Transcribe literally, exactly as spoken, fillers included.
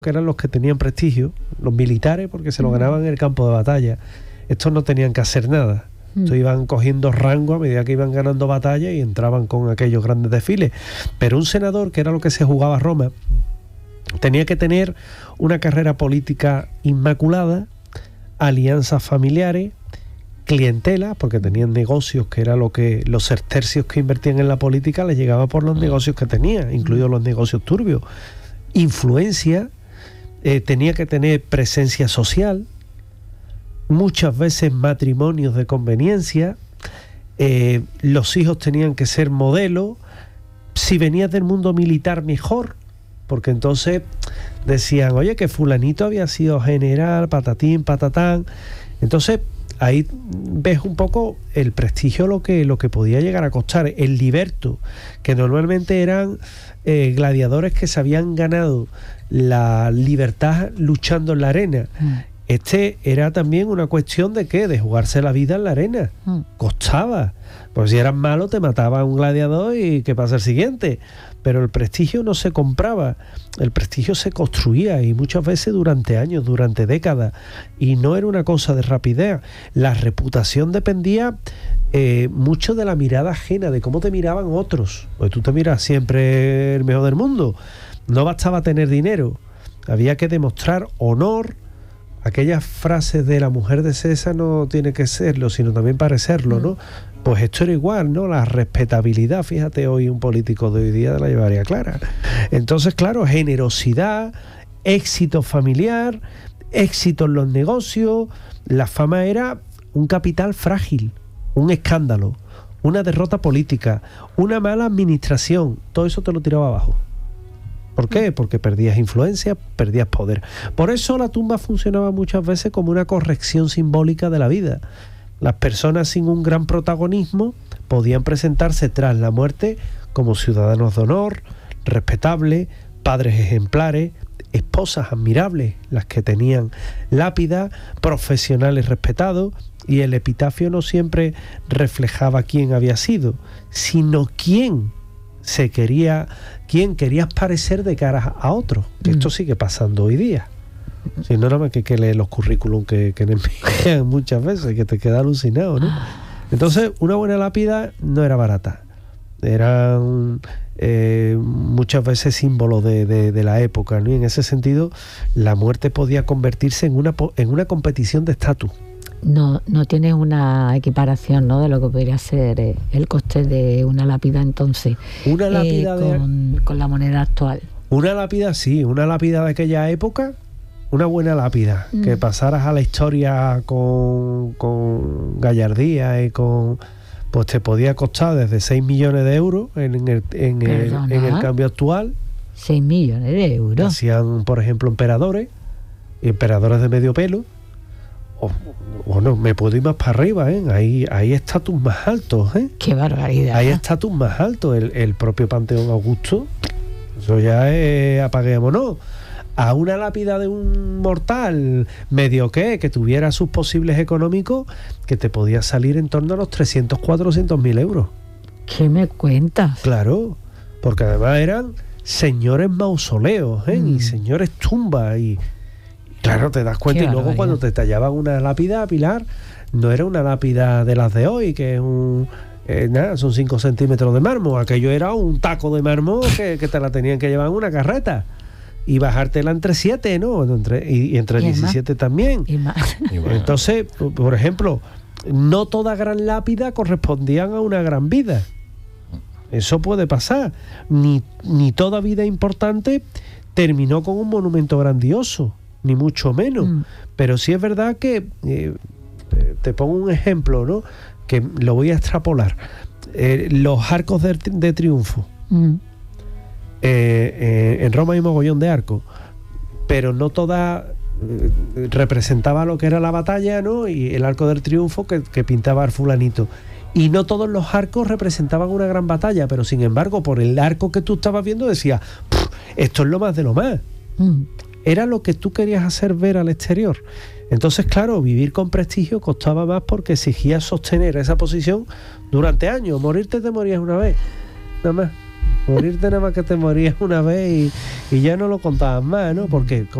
que eran los que tenían prestigio, los militares, porque se lo ganaban en el campo de batalla. Estos no tenían que hacer nada. Estos iban cogiendo rango a medida que iban ganando batalla y entraban con aquellos grandes desfiles. Pero un senador, que era lo que se jugaba a Roma, tenía que tener una carrera política inmaculada, alianzas familiares, clientela, porque tenían negocios, que era lo que los tercios que invertían en la política les llegaba por los negocios que tenía, incluidos los negocios turbios, influencia, eh, tenía que tener presencia social, muchas veces matrimonios de conveniencia, eh, los hijos tenían que ser modelos, si venías del mundo militar mejor, porque entonces decían, oye, que fulanito había sido general, patatín, patatán. Entonces ahí ves un poco el prestigio, lo que, lo que podía llegar a costar. El liberto, que normalmente eran eh, gladiadores que se habían ganado la libertad luchando en la arena. Mm. Este era también una cuestión de ¿qué? De jugarse la vida en la arena. Mm. Costaba. Pues si eras malo te mataba un gladiador y ¿qué pasa el siguiente? Pero el prestigio no se compraba, el prestigio se construía, y muchas veces durante años, durante décadas, y no era una cosa de rapidez. La reputación dependía eh, mucho de la mirada ajena, de cómo te miraban otros. Pues tú te miras siempre el mejor del mundo. No bastaba tener dinero, había que demostrar honor. Aquellas frases de la mujer de César no tiene que serlo, sino también parecerlo, ¿no? Pues esto era igual, ¿no? La respetabilidad, fíjate, hoy un político de hoy día la llevaría clara. Entonces, claro, generosidad, éxito familiar, éxito en los negocios. La fama era un capital frágil, un escándalo, una derrota política, una mala administración. Todo eso te lo tiraba abajo. ¿Por qué? Porque perdías influencia, perdías poder. Por eso la tumba funcionaba muchas veces como una corrección simbólica de la vida. Las personas sin un gran protagonismo podían presentarse tras la muerte como ciudadanos de honor, respetables, padres ejemplares, esposas admirables, las que tenían lápida, profesionales respetados, y el epitafio no siempre reflejaba quién había sido, sino quién se quería, quién querías parecer de cara a otro. Mm. Esto sigue pasando hoy día. Si no, nada más que, que leer los currículums que, que envían muchas veces, que te queda alucinado, ¿no? Entonces, una buena lápida no era barata. Eran eh, muchas veces símbolos de, de, de la época, ¿no? Y en ese sentido, la muerte podía convertirse en una, en una competición de estatus. No, no tienes una equiparación, ¿no?, de lo que podría ser eh, el coste de una lápida entonces. Una lápida eh, con, de... con la moneda actual. Una lápida, sí, una lápida de aquella época. Una buena lápida, mm. que pasaras a la historia con, con gallardía y con... Pues te podía costar desde seis millones de euros en el, en el, en el cambio actual. seis millones de euros. Hacían, por ejemplo, emperadores, emperadores de medio pelo. O, o no, me puedo ir más para arriba, ¿eh? Hay, hay estatus más altos, ¿eh? ¡Qué barbaridad! Hay estatus más altos. El, el propio Panteón Augusto, eso ya es apaguémonos. A una lápida de un mortal medio que, que tuviera sus posibles económicos, que te podía salir en torno a los trescientos, cuatrocientos mil euros. ¿Qué me cuentas? Claro, porque además eran señores mausoleos, ¿eh? Mm. Y señores tumbas, y claro, te das cuenta. Y luego cuando te tallaban una lápida, Pilar, no era una lápida de las de hoy, que es un... Eh, nada, son cinco centímetros de mármol. Aquello era un taco de mármol que, que te la tenían que llevar en una carreta. Y bajártela entre siete, ¿no? Entre, y, y entre y diecisiete más. También. Y más. Entonces, por ejemplo, no toda gran lápida correspondían a una gran vida. Eso puede pasar. Ni, ni toda vida importante terminó con un monumento grandioso, ni mucho menos. Mm. Pero sí es verdad que, eh, te pongo un ejemplo, ¿no?, que lo voy a extrapolar. Eh, los arcos de, de triunfo. Mm. Eh, eh, en Roma hay mogollón de arcos, pero no toda eh, representaba lo que era la batalla, ¿no? Y el arco del triunfo que, que pintaba el fulanito. Y no todos los arcos representaban una gran batalla, pero sin embargo, por el arco que tú estabas viendo decías, esto es lo más de lo más. Mm. Era lo que tú querías hacer ver al exterior. Entonces, claro, vivir con prestigio costaba más porque exigía sostener esa posición durante años. Morirte te morías una vez, nada más. Morirte nada más que te morías una vez y, y ya no lo contabas más, ¿no? Porque